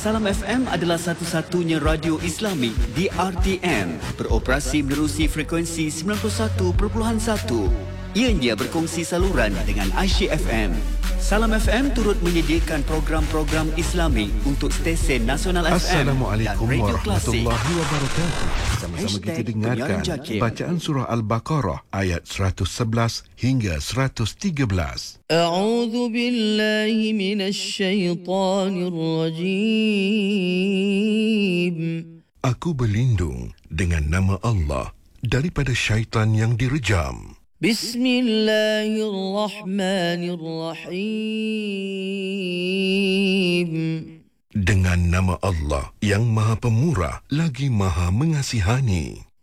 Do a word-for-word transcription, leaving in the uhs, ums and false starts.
Salam F M adalah satu-satunya radio Islami di R T M, beroperasi menerusi frekuensi sembilan puluh satu perpuluhan satu. Ianya berkongsi saluran dengan Aisyah F M. Salam F M turut menyediakan program-program Islami untuk stesen nasional F M dan Assalamualaikum radio klasik. warahmatullahi wabarakatuh. Sama-sama kita Hashtag dengarkan Penyiaran Jakir. bacaan surah Al-Baqarah ayat seratus sebelas hingga seratus tiga belas. أعوذ بالله من الشيطان الرجيم. Aku berlindung dengan nama Allah daripada syaitan yang direjam. بسم الله الرحمن الرحيم. Dengan nama Allah yang Maha Pemurah lagi Maha Mengasihani.